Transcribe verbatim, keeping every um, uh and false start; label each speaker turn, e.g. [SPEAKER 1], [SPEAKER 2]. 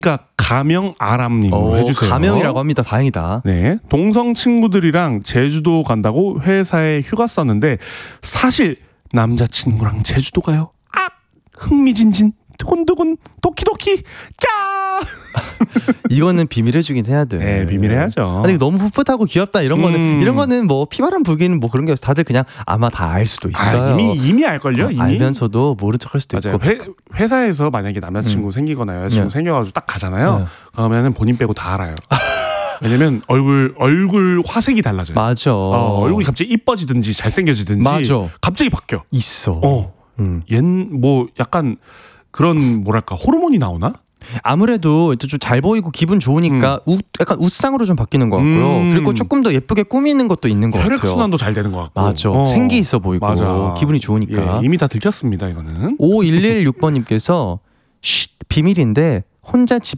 [SPEAKER 1] 그러니까 가명 아람님으로 해주세요.
[SPEAKER 2] 가명이라고 합니다. 다행이다.
[SPEAKER 1] 네, 동성 친구들이랑 제주도 간다고 회사에 휴가 썼는데 사실 남자친구랑 제주도 가요. 아, 흥미진진, 두근두근, 도키도키, 까.
[SPEAKER 2] 이거는 비밀해주긴 해야 돼.
[SPEAKER 1] 네, 비밀해야죠.
[SPEAKER 2] 아니 너무 풋풋하고 귀엽다 이런 거는
[SPEAKER 1] 음.
[SPEAKER 2] 이런 거는 뭐 피바람 불기는 뭐 그런 게 다들 그냥 아마 다 알 수도 있어요.
[SPEAKER 1] 아, 이미 이미 알걸요.
[SPEAKER 2] 어,
[SPEAKER 1] 이미
[SPEAKER 2] 알면서도 모른 척할 수도
[SPEAKER 1] 맞아요.
[SPEAKER 2] 있고.
[SPEAKER 1] 회, 회사에서 만약에 남자친구
[SPEAKER 2] 음.
[SPEAKER 1] 생기거나 여자친구
[SPEAKER 2] 네.
[SPEAKER 1] 생겨가지고 딱 가잖아요.
[SPEAKER 2] 네.
[SPEAKER 1] 그러면은 본인 빼고 다 알아요. 왜냐면 얼굴 얼굴 화색이 달라져요.
[SPEAKER 2] 맞아.
[SPEAKER 1] 어, 얼굴이 갑자기 이뻐지든지 잘생겨지든지
[SPEAKER 2] 맞아.
[SPEAKER 1] 갑자기 바뀌어.
[SPEAKER 2] 있어.
[SPEAKER 1] 어,
[SPEAKER 2] 음.
[SPEAKER 1] 얜뭐 약간 그런 뭐랄까 호르몬이 나오나?
[SPEAKER 2] 아무래도 좀 잘 보이고 기분 좋으니까 우, 약간 웃상으로 좀 바뀌는 것 같고요.
[SPEAKER 1] 음.
[SPEAKER 2] 그리고 조금 더 예쁘게 꾸미는 것도 있는 것 같아요.
[SPEAKER 1] 혈액순환도 잘 되는 것 같고.
[SPEAKER 2] 맞아.
[SPEAKER 1] 어.
[SPEAKER 2] 생기 있어 보이고
[SPEAKER 1] 맞아.
[SPEAKER 2] 기분이 좋으니까.
[SPEAKER 1] 예, 이미 다 들켰습니다 이거는.
[SPEAKER 2] 오일일육 번님께서 쉿, 비밀인데 혼자 집